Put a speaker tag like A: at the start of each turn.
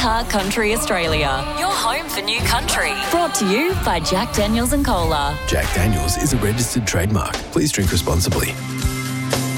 A: Car Country Australia, your home for new country. Brought to you by Jack Daniels and Cola.
B: Jack Daniels is a registered trademark. Please drink responsibly.